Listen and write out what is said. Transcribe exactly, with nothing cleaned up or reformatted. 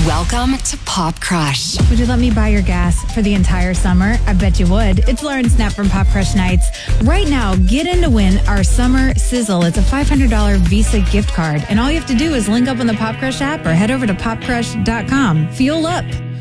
Welcome to Pop Crush. Would you let me buy your gas for the entire summer? I bet you would. It's Lauren Snap from Pop Crush Nights. Right now, get in to win our Summer Sizzle. It's a five hundred dollars Visa gift card. And all you have to do is link up on the Pop Crush app or head over to pop crush dot com. Fuel up.